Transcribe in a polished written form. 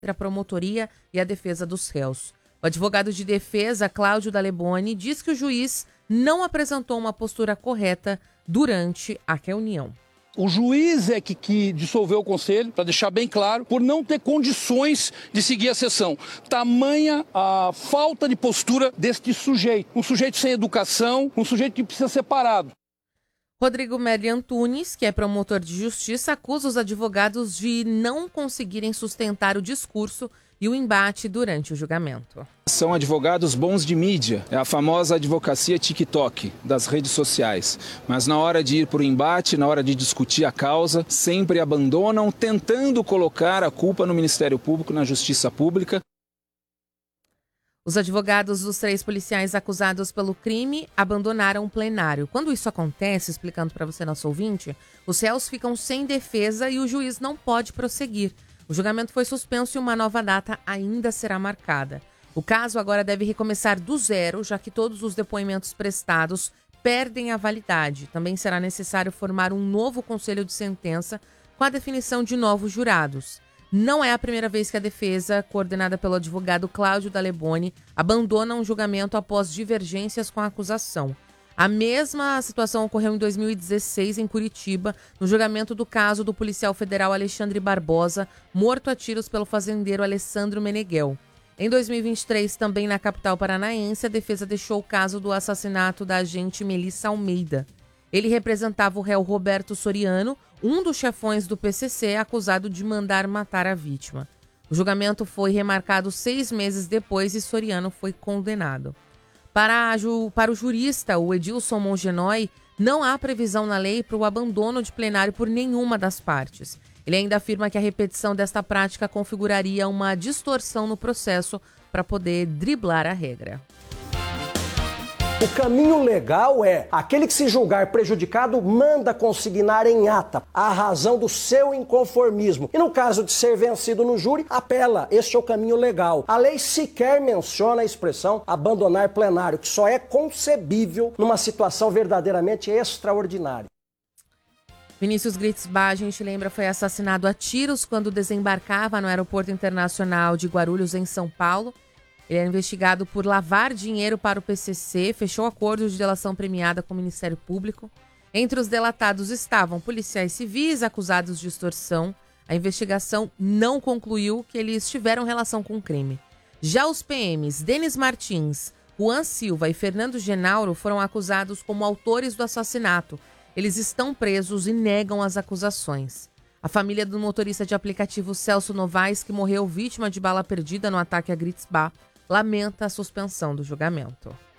a promotoria e a defesa dos réus. O advogado de defesa, Cláudio Daleboni, diz que o juiz não apresentou uma postura correta durante a reunião. O juiz é que dissolveu o conselho, para deixar bem claro, por não ter condições de seguir a sessão. Tamanha a falta de postura deste sujeito. Um sujeito sem educação, um sujeito que precisa ser parado. Rodrigo Meli Antunes, que é promotor de justiça, acusa os advogados de não conseguirem sustentar o discurso e o embate durante o julgamento. São advogados bons de mídia, é a famosa advocacia TikTok das redes sociais. Mas na hora de ir para o embate, na hora de discutir a causa, sempre abandonam, tentando colocar a culpa no Ministério Público, na Justiça Pública. Os advogados dos 3 policiais acusados pelo crime abandonaram o plenário. Quando isso acontece, explicando para você, nosso ouvinte, os réus ficam sem defesa e o juiz não pode prosseguir. O julgamento foi suspenso e uma nova data ainda será marcada. O caso agora deve recomeçar do zero, já que todos os depoimentos prestados perdem a validade. Também será necessário formar um novo conselho de sentença com a definição de novos jurados. Não é a primeira vez que a defesa, coordenada pelo advogado Cláudio Daleboni, abandona um julgamento após divergências com a acusação. A mesma situação ocorreu em 2016 em Curitiba, no julgamento do caso do policial federal Alexandre Barbosa, morto a tiros pelo fazendeiro Alessandro Meneghel. Em 2023, também na capital paranaense, a defesa deixou o caso do assassinato da agente Melissa Almeida. Ele representava o réu Roberto Soriano, um dos chefões do PCC, acusado de mandar matar a vítima. O julgamento foi remarcado 6 meses depois e Soriano foi condenado. Para o jurista, o Edilson Mongenói, não há previsão na lei para o abandono de plenário por nenhuma das partes. Ele ainda afirma que a repetição desta prática configuraria uma distorção no processo para poder driblar a regra. O caminho legal é aquele que se julgar prejudicado manda consignar em ata a razão do seu inconformismo. E no caso de ser vencido no júri, apela. Este é o caminho legal. A lei sequer menciona a expressão abandonar plenário, que só é concebível numa situação verdadeiramente extraordinária. Vinícius Gritzbach, a gente lembra, foi assassinado a tiros quando desembarcava no Aeroporto Internacional de Guarulhos, em São Paulo. Ele é investigado por lavar dinheiro para o PCC, fechou acordo de delação premiada com o Ministério Público. Entre os delatados estavam policiais civis acusados de extorsão. A investigação não concluiu que eles tiveram relação com o crime. Já os PMs Denis Martins, Juan Silva e Fernando Genauro foram acusados como autores do assassinato. Eles estão presos e negam as acusações. A família do motorista de aplicativo Celso Novaes, que morreu vítima de bala perdida no ataque a Gritzbach, lamenta a suspensão do julgamento.